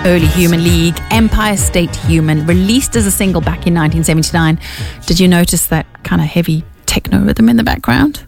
early Human League, Empire State Human, released as a single back in 1979. Did you notice that kind of heavy techno rhythm in the background?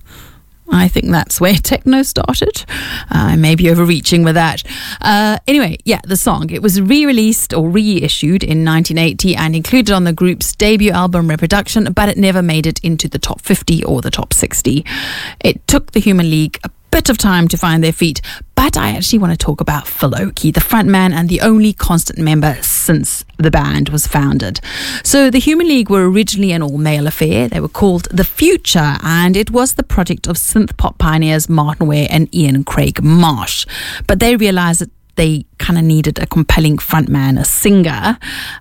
I think that's where techno started. I may be overreaching with that. Anyway, the song. It was re-released or reissued in 1980 and included on the group's debut album Reproduction, but it never made it into the top 50 or the top 60. It took the Human League a bit of time to find their feet, but I actually want to talk about Phil Oakey, the frontman and the only constant member since the band was founded. So the Human League were originally an all-male affair. They were called The Future, and it was the project of synth pop pioneers Martin Ware and Ian Craig Marsh. But they realised that they kind of needed a compelling frontman, a singer.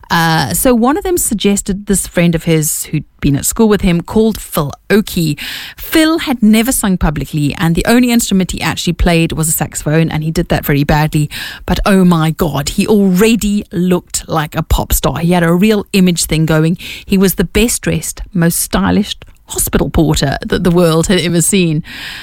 So one of them suggested this friend of his who'd been at school with him called Phil Oakey. Phil had never sung publicly, and the only instrument he actually played was a saxophone, and he did that very badly. But oh my God, he already looked like a pop star. He had a real image thing going. He was the best dressed, most stylish hospital porter that the world had ever seen.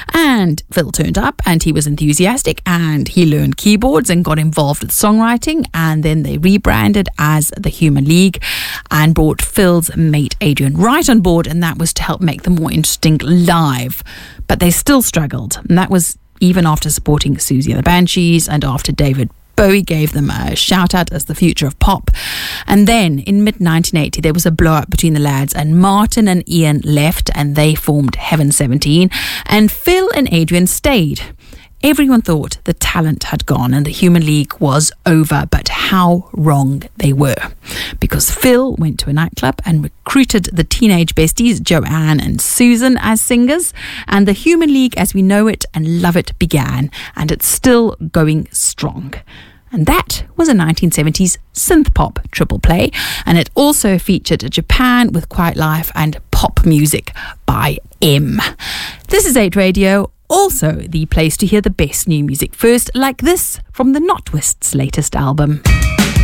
And Phil turned up and he was enthusiastic and he learned keyboards and got involved with songwriting, and then they rebranded as the Human League and brought Phil's mate Adrian Wright on board, and that was to help make them more interesting live. But they still struggled, and that was even after supporting Susie and the Banshees and after David Bowie gave them a shout out as the future of pop. And then in mid-1980 there was a blow up between the lads, and Martin and Ian left and they formed Heaven 17, and Phil and Adrian stayed. Everyone thought the talent had gone and the Human League was over, but how wrong they were. Because Phil went to a nightclub and recruited the teenage besties Joanne and Susan as singers, and the Human League as we know it and love it began, and it's still going strong. And that was a 1970s synth pop triple play, and it also featured Japan with Quiet Life and pop music by M. This is 8 Radio, also the place to hear the best new music first, like this from the Notwist's latest album.